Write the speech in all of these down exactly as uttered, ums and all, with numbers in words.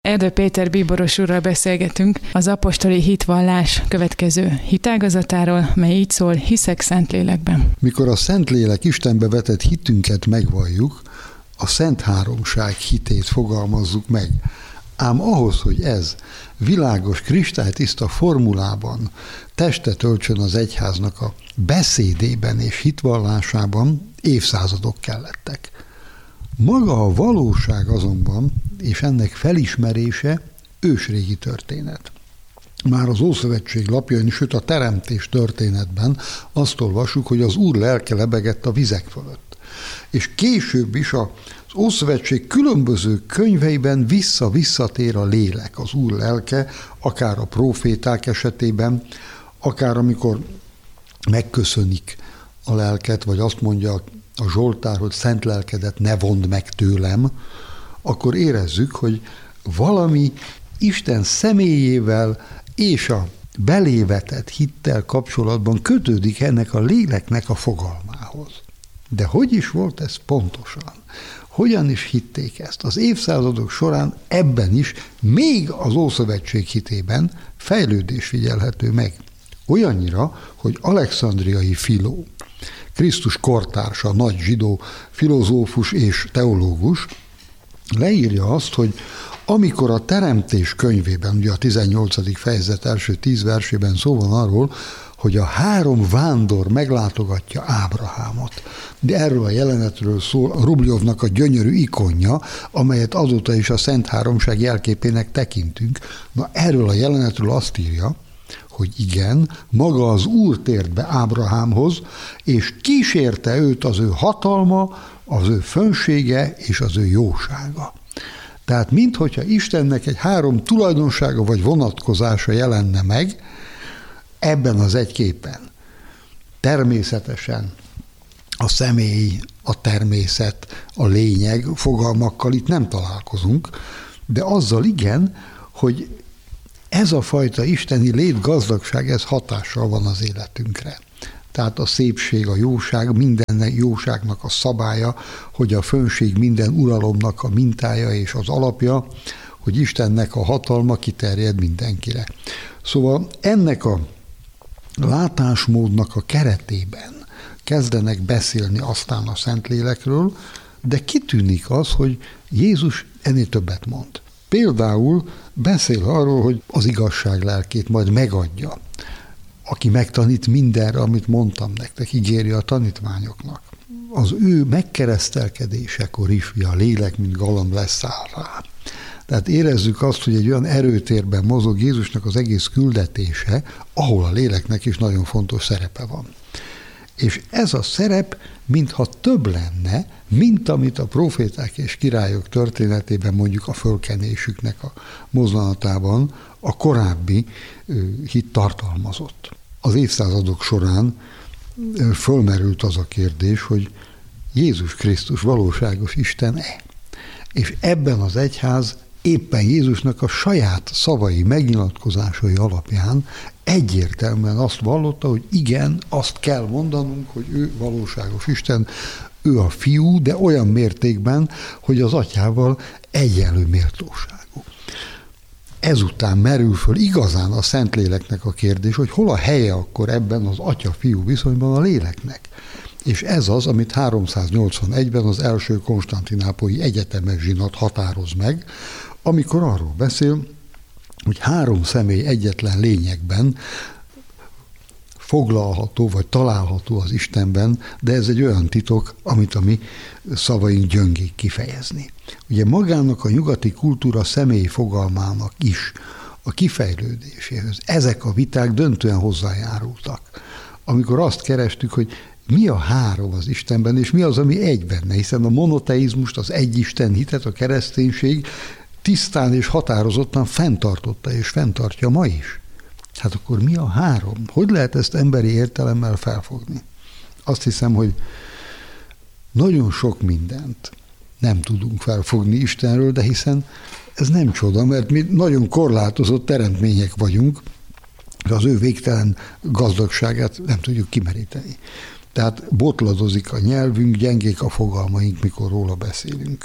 Erdő Péter bíboros úrral beszélgetünk az apostoli hitvallás következő hitágazatáról, mely így szól: hiszek Szentlélekben. Mikor a Szentlélek Istenbe vetett hitünket megvalljuk, a Szent Háromság hitét fogalmazzuk meg. Ám ahhoz, hogy ez világos, kristálytiszta formulában testet öltsön az egyháznak a beszédében és hitvallásában, évszázadok kellettek. Maga a valóság azonban, és ennek felismerése ősrégi történet. Már az Ószövetség lapjain, sőt a teremtés történetben azt olvassuk, hogy az Úr lelke lebegett a vizek fölött. És később is az Ószövetség különböző könyveiben vissza-visszatér a lélek, az Úr lelke, akár a próféták esetében, akár amikor megköszönik a lelket, vagy azt mondja a Zsoltár, hogy szent lelkedet ne vond meg tőlem, akkor érezzük, hogy valami Isten személyével és a belévetett hittel kapcsolatban kötődik ennek a léleknek a fogalmához. De hogy is volt ez pontosan? Hogyan is hitték ezt? Az évszázadok során ebben is, még az Ószövetség hitében fejlődés figyelhető meg. Olyannyira, hogy Alexandriai Filó, Krisztus kortársa, nagy zsidó filozófus és teológus leírja azt, hogy amikor a Teremtés könyvében, ugye a tizennyolcadik fejezet első tíz versében szó van arról, hogy a három vándor meglátogatja Ábrahámot. De erről a jelenetről szól a Rubljovnak a gyönyörű ikonja, amelyet azóta is a Szent Háromság jelképének tekintünk. Na erről a jelenetről azt írja, hogy igen, maga az Úr tért be Ábrahámhoz, és kísérte őt az ő hatalma, az ő fönsége és az ő jósága. Tehát minthogyha Istennek egy három tulajdonsága vagy vonatkozása jelenne meg ebben az egy képen. Természetesen a személy, a természet, a lényeg fogalmakkal itt nem találkozunk, de azzal igen, hogy ez a fajta isteni létgazdagság, ez hatással van az életünkre. Tehát a szépség, a jóság, minden jóságnak a szabálya, hogy a fönnség minden uralomnak a mintája és az alapja, hogy Istennek a hatalma kiterjed mindenkire. Szóval ennek a látásmódnak a keretében kezdenek beszélni aztán a Szentlélekről, de kitűnik az, hogy Jézus ennél többet mond. Például beszél arról, hogy az igazság lelkét majd megadja, aki megtanít mindenre, amit mondtam nektek, ígéri a tanítványoknak. Az ő megkeresztelkedésekor is, a lélek, mint galamb leszáll rá. Tehát érezzük azt, hogy egy olyan erőtérben mozog Jézusnak az egész küldetése, ahol a léleknek is nagyon fontos szerepe van. És ez a szerep, mintha több lenne, mint amit a proféták és királyok történetében, mondjuk a fölkenésüknek a mozzanatában a korábbi hit tartalmazott. Az évszázadok során fölmerült az a kérdés, hogy Jézus Krisztus valóságos Isten-e? És ebben az egyház éppen Jézusnak a saját szavai, megnyilatkozásai alapján egyértelműen azt vallotta, hogy igen, azt kell mondanunk, hogy ő valóságos Isten, ő a fiú, de olyan mértékben, hogy az atyával egyenlő méltóságú. Ezután merül föl igazán a Szentléleknek a kérdés, hogy hol a helye akkor ebben az atya-fiú viszonyban a léleknek. És ez az, amit háromszáznyolcvanegyben az első konstantinápolyi egyetemes zsinat határoz meg, amikor arról beszél, hogy három személy egyetlen lényegben foglalható, vagy található az Istenben, de ez egy olyan titok, amit a mi szavaink gyöngék kifejezni. Ugye magának a nyugati kultúra személyi fogalmának is a kifejlődéséhez ezek a viták döntően hozzájárultak. Amikor azt kerestük, hogy mi a három az Istenben, és mi az, ami egy benne, hiszen a monoteizmust, az egyisten hitet, a kereszténység tisztán és határozottan fenntartotta, és fenntartja ma is. Hát akkor mi a három? Hogy lehet ezt emberi értelemmel felfogni? Azt hiszem, hogy nagyon sok mindent nem tudunk felfogni Istenről, de hiszen ez nem csoda, mert mi nagyon korlátozott teremtmények vagyunk, de az ő végtelen gazdagságát nem tudjuk kimeríteni. Tehát botladozik a nyelvünk, gyengék a fogalmaink, mikor róla beszélünk.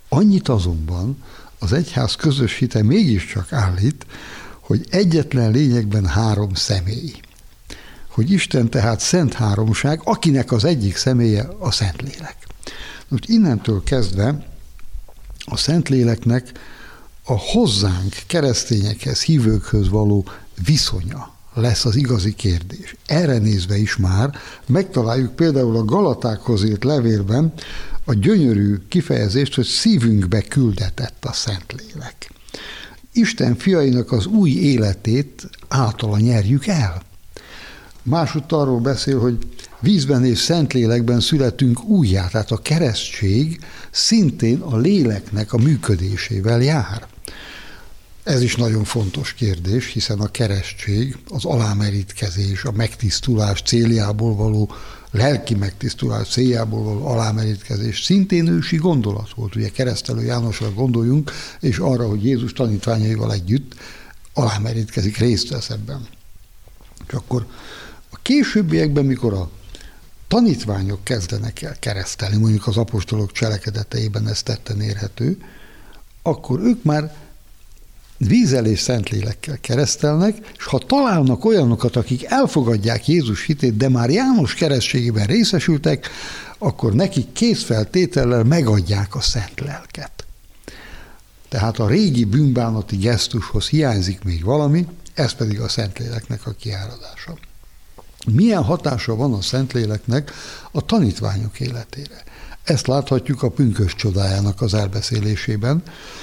Annyit azonban az egyház közös hite mégiscsak állít, hogy egyetlen lényegben három személy. Hogy Isten tehát szent háromság, akinek az egyik személye a Szentlélek. Most innentől kezdve a Szentléleknek a hozzánk, keresztényekhez, hívőkhöz való viszonya lesz az igazi kérdés. Erre nézve is már megtaláljuk például a Galatákhoz írt levélben a gyönyörű kifejezést, hogy szívünkbe küldetett a Szentlélek. Isten fiainak az új életét általa nyerjük el. Másutt arról beszél, hogy vízben és Szentlélekben születünk újjá, tehát a keresztség szintén a léleknek a működésével jár. Ez is nagyon fontos kérdés, hiszen a keresztség, az alámerítkezés, a megtisztulás céljából való, lelki megtisztulás céljából való alámerítkezés szintén ősi gondolat volt. Ugye Keresztelő Jánosra gondoljunk, és arra, hogy Jézus tanítványaival együtt alámerítkezik, részt vesz ebben. És akkor a későbbiekben, mikor a tanítványok kezdenek el keresztelni, mondjuk az apostolok cselekedeteiben ez tetten érhető, akkor ők már vízzel és Szentlélekkel keresztelnek, és ha találnak olyanokat, akik elfogadják Jézus hitét, de már János keresztségében részesültek, akkor nekik készfeltétellel megadják a Szent Lelket. Tehát a régi bűnbánati gesztushoz hiányzik még valami, ez pedig a Szentléleknek a kiáradása. Milyen hatása van a Szentléleknek a tanítványok életére? Ezt láthatjuk a pünkösd csodájának az elbeszélésében.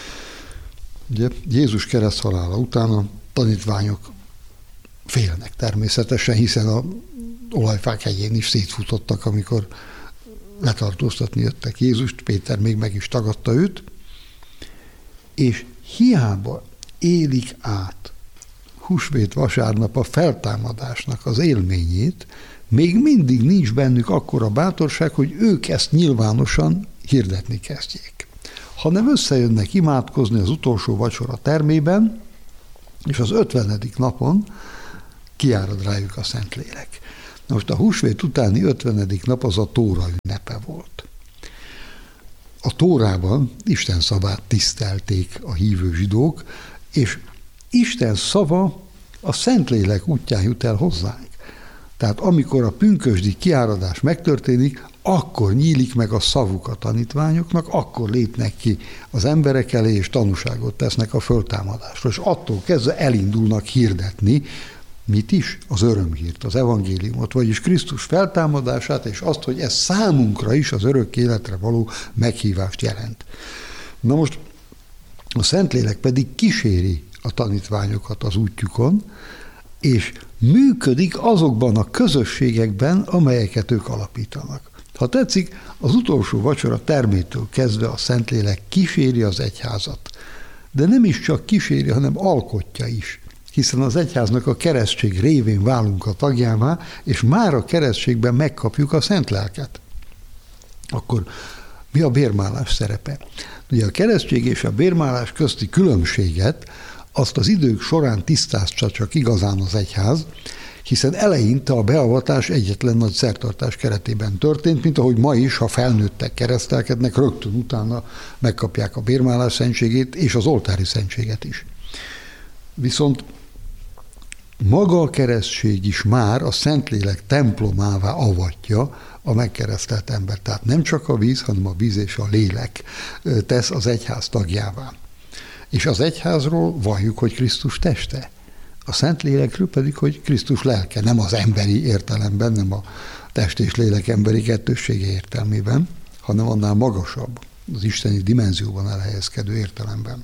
Ugye Jézus kereszthalála után a tanítványok félnek természetesen, hiszen a olajfák hegyén is szétfutottak, amikor letartóztatni jöttek Jézust, Péter még meg is tagadta őt, és hiába élik át húsvét vasárnap a feltámadásnak az élményét, még mindig nincs bennük akkora bátorság, hogy ők ezt nyilvánosan hirdetni kezdjék. Hanem összejönnek imádkozni az utolsó vacsora termében, és az ötvenedik napon kiárad rájuk a Szentlélek. Na most a húsvét utáni ötvenedik nap az a Tóra ünnepe volt. A Tórában Isten szavát tisztelték a hívő zsidók, és Isten szava a Szentlélek útján jut el hozzánk. Tehát amikor a pünkösdi kiáradás megtörténik, akkor nyílik meg a szavuk a tanítványoknak, akkor lépnek ki az emberek elé, és tanúságot tesznek a föltámadásról. És attól kezdve elindulnak hirdetni, mit is? Az örömhírt, az evangéliumot, vagyis Krisztus feltámadását, és azt, hogy ez számunkra is az örök életre való meghívást jelent. Na most a Szentlélek pedig kíséri a tanítványokat az útjukon, és működik azokban a közösségekben, amelyeket ők alapítanak. Ha tetszik, az utolsó vacsora termétől kezdve a Szentlélek kíséri az egyházat. De nem is csak kíséri, hanem alkotja is. Hiszen az egyháznak a keresztség révén válunk a tagjává, és már a keresztségben megkapjuk a Szent Lelket. Akkor mi a bérmálás szerepe? Ugye a keresztség és a bérmálás közti különbséget azt az idők során tisztázta csak igazán az egyház, hiszen eleinte a beavatás egyetlen nagy szertartás keretében történt, mint ahogy ma is, ha felnőttek keresztelkednek, rögtön utána megkapják a bérmálás szentségét és az oltári szentséget is. Viszont maga a keresztség is már a Szentlélek templomává avatja a megkeresztelt ember. Tehát nem csak a víz, hanem a víz és a lélek tesz az egyház tagjává. És az egyházról valljuk, hogy Krisztus teste. A Szentlélekről pedig, hogy Krisztus lelke, nem az emberi értelemben, nem a test és lélek emberi kettőssége értelmében, hanem annál magasabb, az isteni dimenzióban elhelyezkedő értelemben.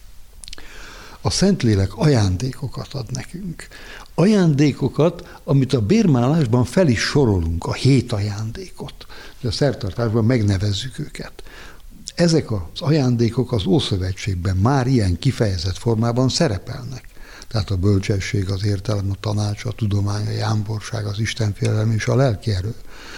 A Szentlélek ajándékokat ad nekünk. Ajándékokat, amit a bérmálásban fel is sorolunk, a hét ajándékot. A szertartásban megnevezzük őket. Ezek az ajándékok az Ószövetségben már ilyen kifejezett formában szerepelnek. Tehát a bölcsesség, az értelem, a tanács, a tudomány, a jámborság, az istenfélelem és a lelki erő.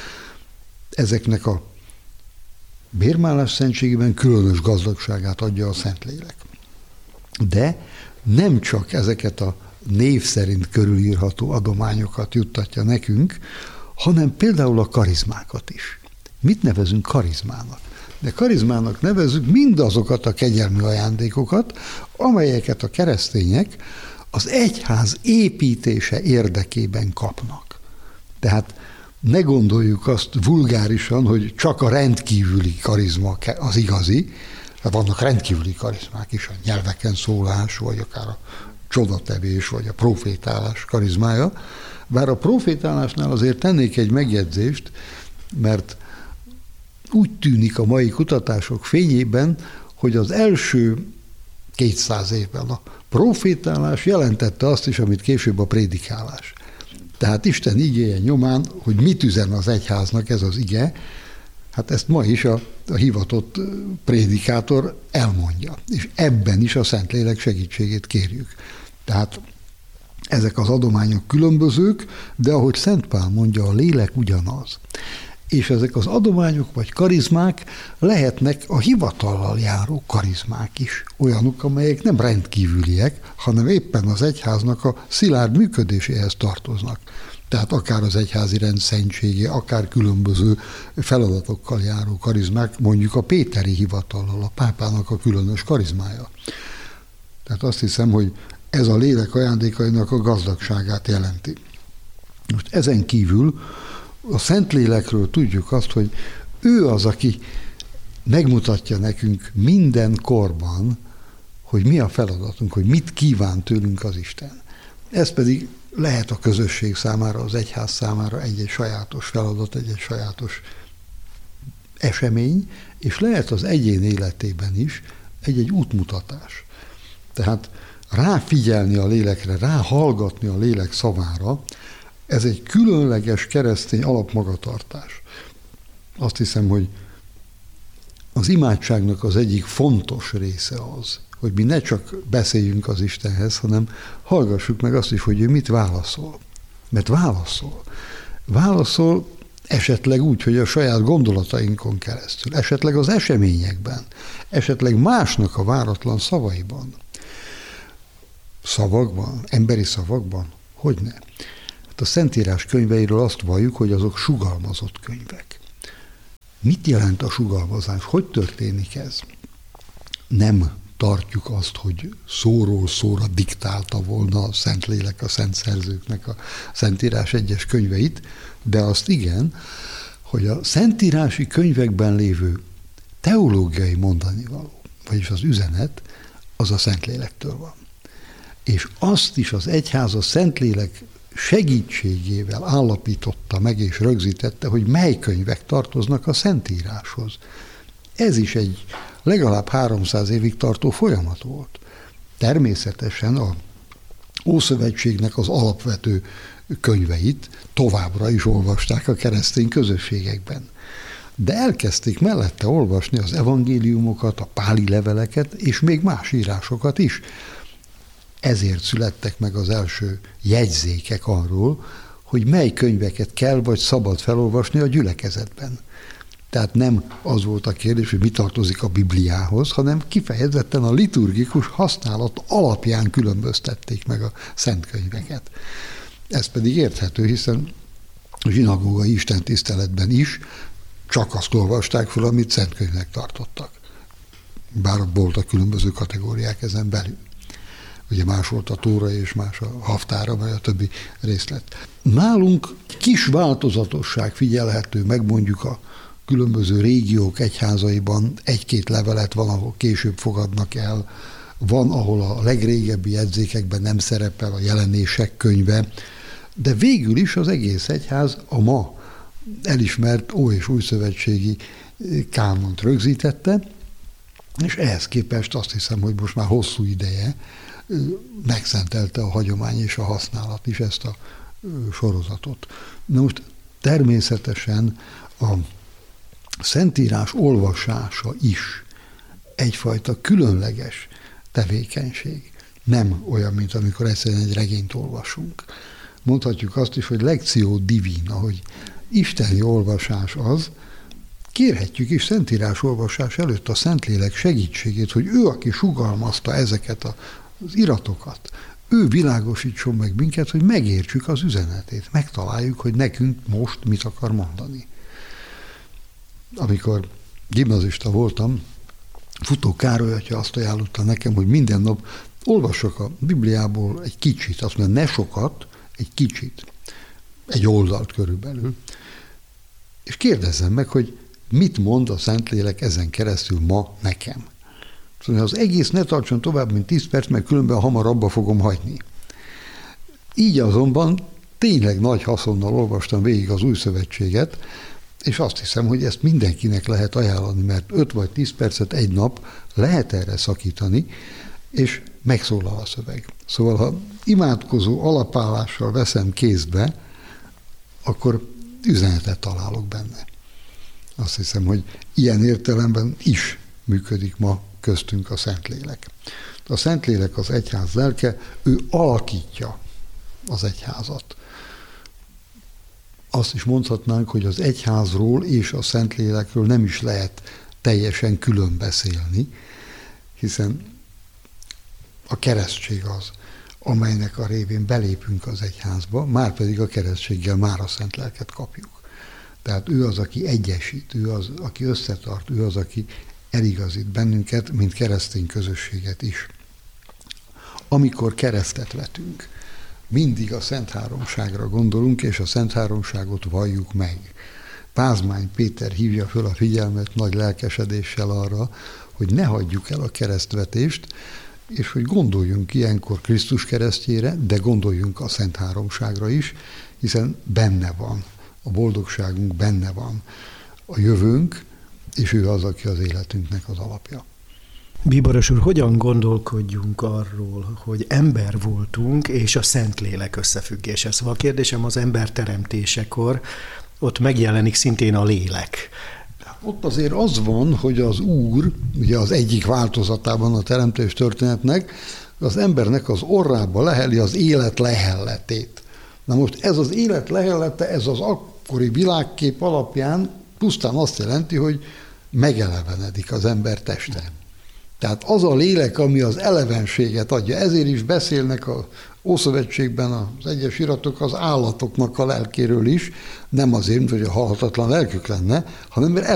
Ezeknek a bérmálás szentségében különös gazdagságát adja a Szentlélek. De nem csak ezeket a név szerint körülírható adományokat juttatja nekünk, hanem például a karizmákat is. Mit nevezünk karizmának? De karizmának nevezzük mindazokat a kegyelmi ajándékokat, amelyeket a keresztények az egyház építése érdekében kapnak. Tehát ne gondoljuk azt vulgárisan, hogy csak a rendkívüli karizma az igazi, vannak rendkívüli karizmák is, a nyelveken szólás, vagy akár a csodatevés, vagy a profétálás karizmája. Bár a profétálásnál azért tennék egy megjegyzést, mert úgy tűnik a mai kutatások fényében, hogy az első kétszáz évben a profétálás jelentette azt is, amit később a prédikálás. Tehát Isten igéje nyomán, hogy mit üzen az egyháznak ez az ige, hát ezt ma is a, a hivatott prédikátor elmondja. És ebben is a Szentlélek segítségét kérjük. Tehát ezek az adományok különbözők, de ahogy Szent Pál mondja, a lélek ugyanaz. És ezek az adományok vagy karizmák lehetnek a hivatallal járó karizmák is. Olyanok, amelyek nem rendkívüliek, hanem éppen az egyháznak a szilárd működéséhez tartoznak. Tehát akár az egyházi rend szentsége, akár különböző feladatokkal járó karizmák, mondjuk a péteri hivatallal, a pápának a különös karizmája. Tehát azt hiszem, hogy ez a lélek ajándékainak a gazdagságát jelenti. Most ezen kívül a Szentlélekről tudjuk azt, hogy ő az, aki megmutatja nekünk minden korban, hogy mi a feladatunk, hogy mit kíván tőlünk az Isten. Ez pedig lehet a közösség számára, az egyház számára egy-egy sajátos feladat, egy-egy sajátos esemény, és lehet az egyén életében is egy-egy útmutatás. Tehát ráfigyelni a lélekre, ráhallgatni a lélek szavára, ez egy különleges keresztény alapmagatartás. Azt hiszem, hogy az imádságnak az egyik fontos része az, hogy mi ne csak beszéljünk az Istenhez, hanem hallgassuk meg azt is, hogy ő mit válaszol. Mert válaszol. Válaszol esetleg úgy, hogy a saját gondolatainkon keresztül, esetleg az eseményekben, esetleg másnak a váratlan szavaiban. Szavakban, emberi szavakban? Hogyne? Hát a Szentírás könyveiről azt valljuk, hogy azok sugalmazott könyvek. Mit jelent a sugalmazás? Hogy történik ez? Nem tartjuk azt, hogy szóról szóra diktálta volna a Szentlélek a szent szerzőknek a Szentírás egyes könyveit, de azt igen, hogy a szentírási könyvekben lévő teológiai mondanivaló, vagyis az üzenet, az a Szentlélektől van. És azt is az egyház a Szentlélek segítségével állapította meg és rögzítette, hogy mely könyvek tartoznak a Szentíráshoz. Ez is egy legalább háromszáz évig tartó folyamat volt. Természetesen a Ószövetségnek az alapvető könyveit továbbra is olvasták a keresztény közösségekben. De elkezdték mellette olvasni az evangéliumokat, a páli leveleket, és még más írásokat is. Ezért születtek meg az első jegyzékek arról, hogy mely könyveket kell vagy szabad felolvasni a gyülekezetben. Tehát nem az volt a kérdés, hogy mi tartozik a Bibliához, hanem kifejezetten a liturgikus használat alapján különböztették meg a szent könyveket. Ez pedig érthető, hiszen a zsinagógai istentiszteletben is csak azt olvasták fel, amit szent könyvnek tartottak. Bár voltak különböző kategóriák ezen belül. Ugye más volt a Tóra és más a Haftára, vagy a többi részlet. Nálunk kis változatosság figyelhető meg, mondjuk a különböző régiók egyházaiban egy-két levelet van, ahol később fogadnak el, van, ahol a legrégebbi jegyzékekben nem szerepel a jelenések könyve, de végül is az egész egyház a ma elismert ó- és újszövetségi kánont rögzítette, és ehhez képest azt hiszem, hogy most már hosszú ideje megszentelte a hagyomány és a használat is ezt a sorozatot. Na most természetesen a Szentírás olvasása is egyfajta különleges tevékenység. Nem olyan, mint amikor egyszerűen egy regényt olvasunk. Mondhatjuk azt is, hogy lectio divina, hogy isteni olvasás az, kérhetjük is Szentírás olvasás előtt a Szentlélek segítségét, hogy ő, aki sugalmazta ezeket az iratokat, ő világosítson meg minket, hogy megértsük az üzenetét, megtaláljuk, hogy nekünk most mit akar mondani. Amikor gimnazista voltam, Futó Károly atya azt ajánlotta nekem, hogy minden nap olvassak a Bibliából egy kicsit, azt mondja, ne sokat, egy kicsit, egy oldalt körülbelül, és kérdezzem meg, hogy mit mond a Szentlélek ezen keresztül ma nekem. Szóval az egész ne tartson tovább, mint tíz perc, mert különben hamar abba fogom hagyni. Így azonban tényleg nagy haszonnal olvastam végig az Új Szövetséget, és azt hiszem, hogy ezt mindenkinek lehet ajánlani, mert öt vagy tíz percet egy nap lehet erre szakítani, és megszólal a szöveg. Szóval, ha imádkozó alapállással veszem kézbe, akkor üzenetet találok benne. Azt hiszem, hogy ilyen értelemben is működik ma köztünk a Szentlélek. A Szentlélek az egyház lelke, ő alakítja az egyházat. Azt is mondhatnánk, hogy az egyházról és a Szentlélekről nem is lehet teljesen külön beszélni, hiszen a keresztség az, amelynek a révén belépünk az egyházba, már pedig a keresztséggel már a Szent Lelket kapjuk. Tehát ő az, aki egyesít, ő az, aki összetart, ő az, aki eligazít bennünket, mint keresztény közösséget is. Amikor keresztet vetünk, mindig a Szent Háromságra gondolunk, és a Szent Háromságot valljuk meg. Pázmány Péter hívja föl a figyelmet nagy lelkesedéssel arra, hogy ne hagyjuk el a keresztvetést, és hogy gondoljunk ilyenkor Krisztus keresztjére, de gondoljunk a Szent Háromságra is, hiszen benne van, a boldogságunk benne van, a jövőnk, és ő az, aki az életünknek az alapja. Bíboros úr, hogyan gondolkodjunk arról, hogy ember voltunk, és a Szentlélek összefüggése? Szóval a kérdésem az ember teremtésekor, ott megjelenik szintén a lélek. Ott azért az van, hogy az Úr, ugye az egyik változatában a teremtés történetnek, az embernek az orrába leheli az élet lehelletét. Na most ez az élet lehellete, ez az akkori világkép alapján pusztán azt jelenti, hogy megelevenedik az ember teste. Tehát az a lélek, ami az elevenséget adja. Ezért is beszélnek az Ószövetségben az egyes iratok az állatoknak a lelkéről is, nem azért, hogy a halhatatlan lelkük lenne, hanem mert